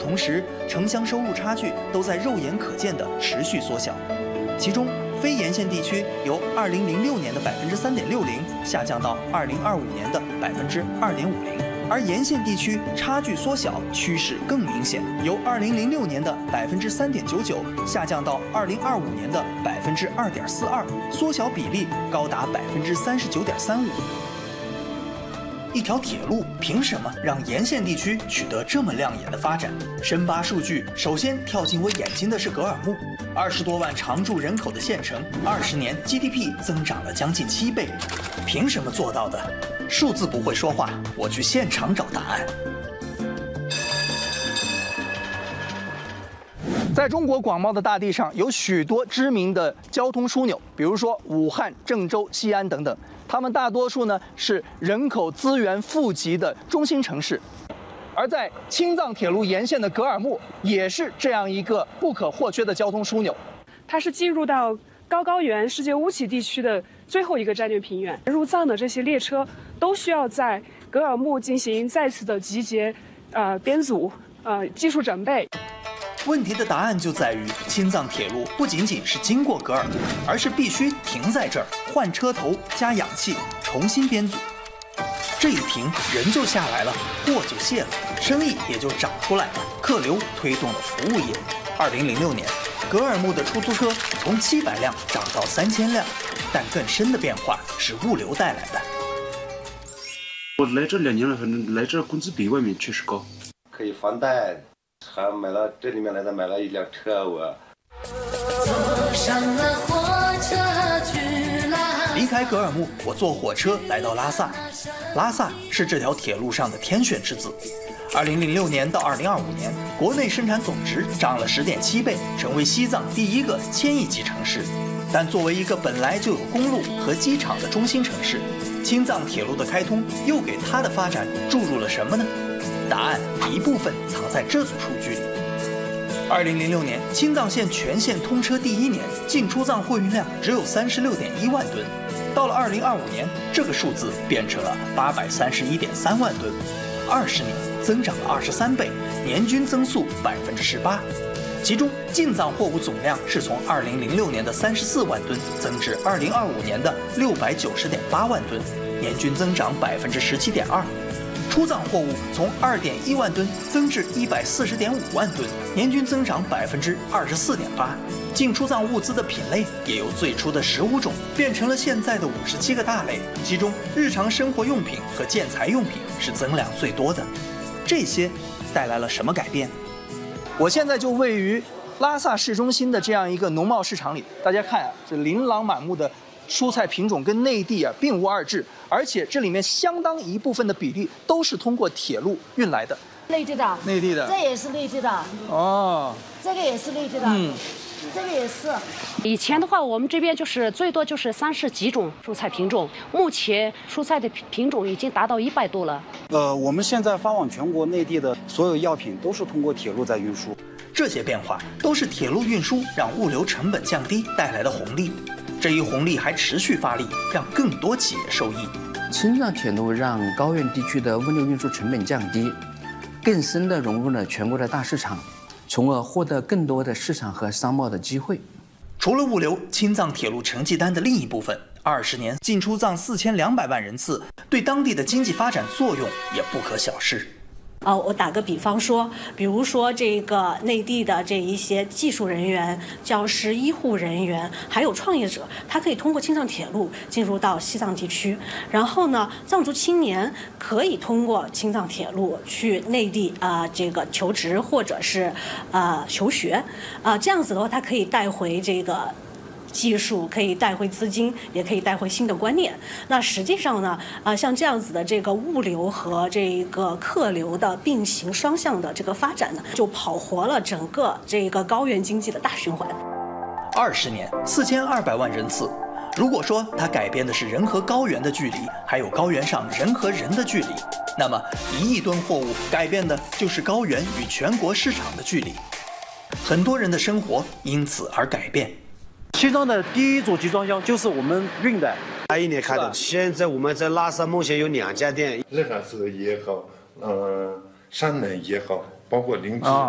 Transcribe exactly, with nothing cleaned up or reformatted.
同时，城乡收入差距都在肉眼可见的持续缩小。其中，非沿线地区由二零零六年的百分之三点六零下降到二零二五年的百分之二点五零，而沿线地区差距缩小趋势更明显，由二零零六年的百分之三点九九下降到二零二五年的百分之二点四二，缩小比例高达百分之三十九点三五。一条铁路凭什么让沿线地区取得这么亮眼的发展？深扒数据，首先跳进我眼睛的是格尔木，二十多万常住人口的县城，二十年 G D P 增长了将近七倍，凭什么做到的？数字不会说话，我去现场找答案。在中国广袤的大地上，有许多知名的交通枢纽，比如说武汉、郑州、西安等等。它们大多数呢是人口资源富集的中心城市，而在青藏铁路沿线的格尔木，也是这样一个不可或缺的交通枢纽。 它是进入到高高原世界乌起地区的最后一个战略平原，入藏的这些列车都需要在格尔木进行再次的集结、呃编组、呃技术准备。 问题的答案就在于，青藏铁路不仅仅是经过格尔木，而是必须停在这儿，换车头、加氧气、重新编组。这一停，人就下来了，货就卸了，生意也就长出来了，客流推动了服务业。二零零六年，格尔木的出租车从七百辆涨到三千辆，但更深的变化是物流带来的。 我来这两年了，反正来这工资比外面确实高， 可以房贷。还买了这里面来的买了一辆车，我坐上了火车去拉。 离开格尔木，我坐火车来到拉萨。拉萨是这条铁路上的天选之子。二零零六年到二零二五年，国内生产总值涨了十点七倍，成为西藏第一个千亿级城市。但作为一个本来就有公路和机场的中心城市，青藏铁路的开通又给它的发展注入了什么呢？答案一部分藏在这组数据里。二零零六年，青藏线全线通车第一年，进出藏货运量只有三十六点一万吨。到了二零二五年，这个数字变成了八百三十一点三万吨，二十年增长了二十三倍，年均增速百分之十八。其中，进藏货物总量是从二零零六年的三十四万吨增至二零二五年的六百九十点八万吨，年均增长百分之十七点二。出藏货物从二点一万吨增至一百四十点五万吨，年均增长百分之二十四点八。进出藏物资的品类也由最初的十五种变成了现在的五十七个大类，其中日常生活用品和建材用品是增量最多的。这些带来了什么改变？我现在就位于拉萨市中心的这样一个农贸市场里，大家看啊，这琳琅满目的蔬菜品种跟内地啊并无二致，而且这里面相当一部分的比例都是通过铁路运来的。 内地的， 内地的， 这也是内地的。 哦， 这个也是内地的。嗯，这个也是。 以前的话，我们这边就是最多就是三十几种蔬菜品种，目前蔬菜的品种已经达到一百多了。 呃，我们现在发往全国内地的所有药品都是通过铁路在运输。 这些变化都是铁路运输让物流成本降低带来的红利。这一红利还持续发力，让更多企业受益。 青藏铁路让高原地区的物流运输成本降低，更深地融入了全国的大市场，从而获得更多的市场和商贸的机会。 除了物流，青藏铁路成绩单的另一部分，二十年进出藏四千两百万人次，对当地的经济发展作用也不可小视。 呃，我打个比方说，比如说这个内地的这一些技术人员、教师、医护人员，还有创业者，他可以通过青藏铁路进入到西藏地区。然后呢，藏族青年可以通过青藏铁路去内地啊、呃、这个求职或者是呃求学，啊、呃、这样子的话，他可以带回这个技术，可以带回资金，也可以带回新的观念。那实际上呢，啊、呃，像这样子的这个物流和这个客流的并行双向的这个发展呢，就跑活了整个这个高原经济的大循环。 二十年，四千二百万人次。如果说它改变的是人和高原的距离，还有高原上人和人的距离，那么一亿吨货物改变的就是高原与全国市场的距离。很多人的生活因此而改变。 西藏的第一组集装箱就是我们运的， 八一年开的。现在我们在拉萨目前有两家店， 日喀则也好，呃，山南也好，包括灵芝。啊